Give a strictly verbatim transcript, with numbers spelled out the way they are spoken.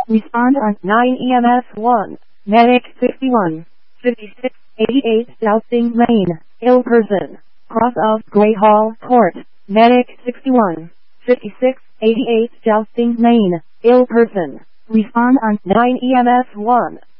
Respond on nine E M S one. Medic sixty-one, fifty-six, eighty-eight Southing Lane, ill person. Cross of Grey Hall Court. Medic sixty-one, fifty-six, eighty-eight Southing Lane, ill person. Respond on nine E M S one.